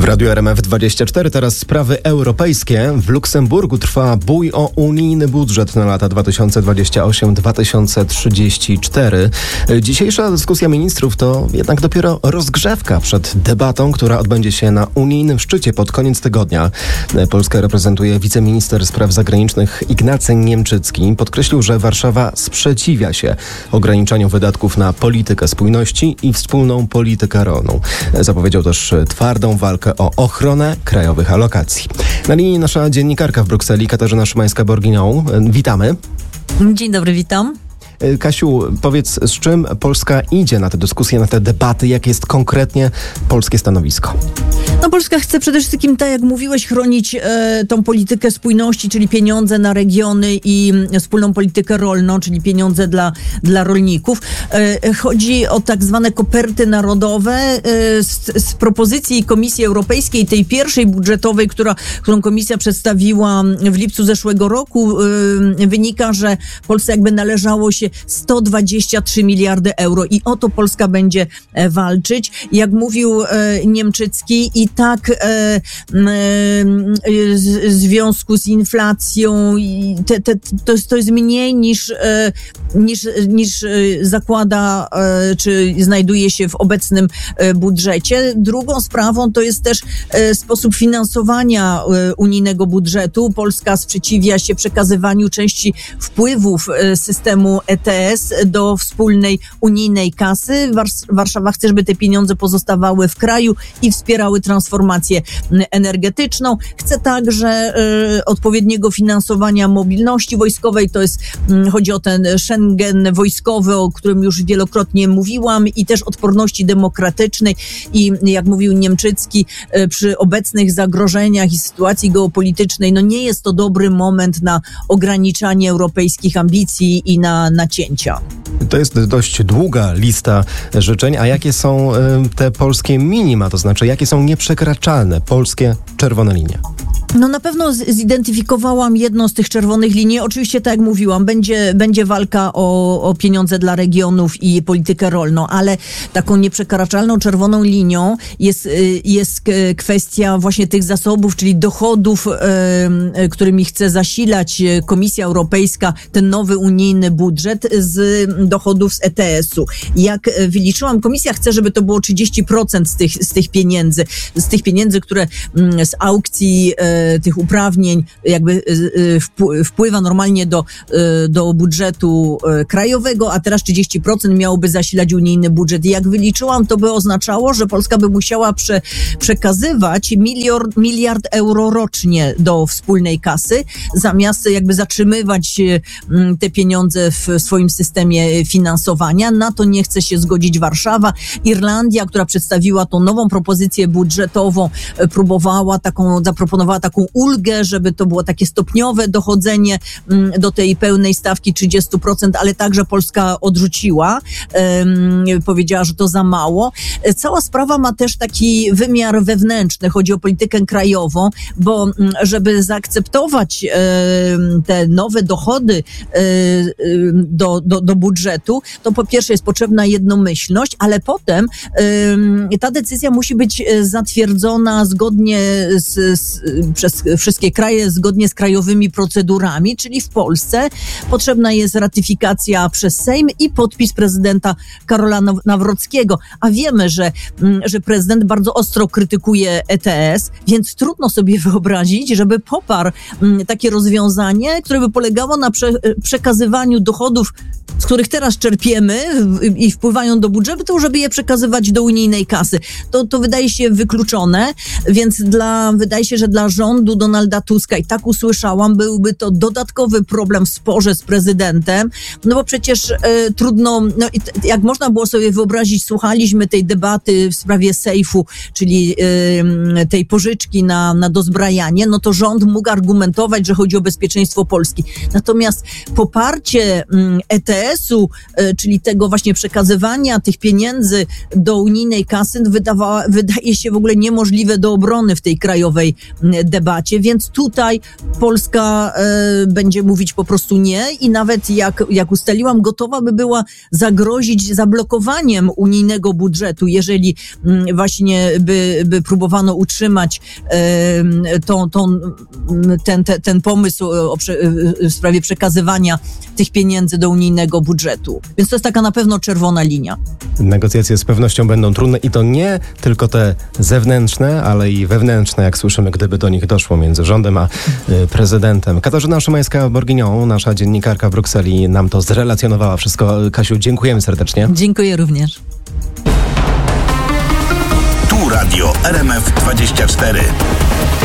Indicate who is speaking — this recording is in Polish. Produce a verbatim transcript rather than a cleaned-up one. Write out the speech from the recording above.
Speaker 1: Radiu R M F dwadzieścia cztery, teraz sprawy europejskie. W Luksemburgu trwa bój o unijny budżet na lata dwa tysiące dwudziesty ósmy do dwa tysiące trzydziestego czwartego. Dzisiejsza dyskusja ministrów to jednak dopiero rozgrzewka przed debatą, która odbędzie się na unijnym szczycie pod koniec tygodnia. Polskę reprezentuje wiceminister spraw zagranicznych Ignacy Niemczycki. Podkreślił, że Warszawa sprzeciwia się ograniczaniu wydatków na politykę spójności i wspólną politykę rolną. Zapowiedział też twardą walkę o ochronę krajowych alokacji. Na linii nasza dziennikarka w Brukseli, Katarzyna Szymańska-Borginią. Witamy.
Speaker 2: Dzień dobry, witam.
Speaker 1: Kasiu, powiedz, z czym Polska idzie na te dyskusje, na te debaty? Jakie jest konkretnie polskie stanowisko?
Speaker 2: No, Polska chce przede wszystkim, tak jak mówiłeś, chronić e, tą politykę spójności, czyli pieniądze na regiony i wspólną politykę rolną, czyli pieniądze dla, dla rolników. E, chodzi o tak zwane koperty narodowe. E, z, z propozycji Komisji Europejskiej, tej pierwszej budżetowej, która, którą Komisja przedstawiła w lipcu zeszłego roku, e, wynika, że Polsce jakby należało się sto dwadzieścia trzy miliardy euro i o to Polska będzie e, walczyć. Jak mówił e, Niemczycki, i tak e, e, w związku z inflacją i te, te, to, jest, to jest mniej niż, e, niż, niż zakłada, e, czy znajduje się w obecnym e, budżecie. Drugą sprawą to jest też e, sposób finansowania e, unijnego budżetu. Polska sprzeciwia się przekazywaniu części wpływów e, systemu E T S do wspólnej unijnej kasy. Wars- Warszawa chce, żeby te pieniądze pozostawały w kraju i wspierały transformację energetyczną. Chce także y, odpowiedniego finansowania mobilności wojskowej. To jest, y, chodzi o ten Schengen wojskowy, o którym już wielokrotnie mówiłam, i też odporności demokratycznej. I jak mówił Niemczycki, y, przy obecnych zagrożeniach i sytuacji geopolitycznej, no nie jest to dobry moment na ograniczanie europejskich ambicji i na nacięcia.
Speaker 1: To jest dość długa lista życzeń, a jakie są y, te polskie minima, to znaczy jakie są nieprzekraczalne polskie czerwone linie?
Speaker 2: No na pewno zidentyfikowałam jedną z tych czerwonych linii. Oczywiście, tak jak mówiłam, będzie, będzie walka o, o pieniądze dla regionów i politykę rolną, ale taką nieprzekraczalną czerwoną linią jest, jest kwestia właśnie tych zasobów, czyli dochodów, y, którymi chce zasilać Komisja Europejska ten nowy unijny budżet z dochodów z E T S-u. Jak wyliczyłam, Komisja chce, żeby to było trzydzieści procent z tych, z tych pieniędzy, z tych pieniędzy, które z aukcji y, tych uprawnień jakby wpływa normalnie do, do budżetu krajowego, a teraz trzydzieści procent miałoby zasilać unijny budżet. I jak wyliczyłam, to by oznaczało, że Polska by musiała prze, przekazywać miliard, miliard euro rocznie do wspólnej kasy, zamiast jakby zatrzymywać te pieniądze w swoim systemie finansowania. Na to nie chce się zgodzić Warszawa. Irlandia, która przedstawiła tą nową propozycję budżetową, próbowała taką, zaproponowała taką ulgę, żeby to było takie stopniowe dochodzenie do tej pełnej stawki trzydzieści procent, ale także Polska odrzuciła. Um, powiedziała, że to za mało. Cała sprawa ma też taki wymiar wewnętrzny. Chodzi o politykę krajową, bo żeby zaakceptować um, te nowe dochody um, do, do, do budżetu, to po pierwsze jest potrzebna jednomyślność, ale potem um, ta decyzja musi być zatwierdzona zgodnie z, z przez wszystkie kraje, zgodnie z krajowymi procedurami, czyli w Polsce potrzebna jest ratyfikacja przez Sejm i podpis prezydenta Karola Nawrockiego. A wiemy, że, że prezydent bardzo ostro krytykuje E T S, więc trudno sobie wyobrazić, żeby poparł takie rozwiązanie, które by polegało na prze, przekazywaniu dochodów, z których teraz czerpiemy i wpływają do budżetu, żeby je przekazywać do unijnej kasy. To, to wydaje się wykluczone, więc dla, wydaje się, że dla rządu Donalda Tuska, i tak usłyszałam, byłby to dodatkowy problem w sporze z prezydentem, no bo przecież e, trudno, no, jak można było sobie wyobrazić, słuchaliśmy tej debaty w sprawie sejfu, czyli e, tej pożyczki na, na dozbrajanie, no to rząd mógł argumentować, że chodzi o bezpieczeństwo Polski. Natomiast poparcie E T S-u, e, czyli tego właśnie przekazywania tych pieniędzy do unijnej kasy, wydawała, wydaje się w ogóle niemożliwe do obrony w tej krajowej debacie. debacie, więc tutaj Polska e, będzie mówić po prostu nie i nawet jak, jak ustaliłam, gotowa by była zagrozić zablokowaniem unijnego budżetu, jeżeli m, właśnie by, by próbowano utrzymać e, tą, tą, ten, ten, ten pomysł o, w sprawie przekazywania tych pieniędzy do unijnego budżetu. Więc to jest taka na pewno czerwona linia.
Speaker 1: Negocjacje z pewnością będą trudne i to nie tylko te zewnętrzne, ale i wewnętrzne, jak słyszymy, gdyby do nich doszło między rządem a y, prezydentem. Katarzyna Szymańska-Borginią, nasza dziennikarka w Brukseli, nam to zrelacjonowała wszystko. Kasiu, dziękujemy serdecznie.
Speaker 2: Dziękuję również.
Speaker 3: Tu Radio R M F dwadzieścia cztery.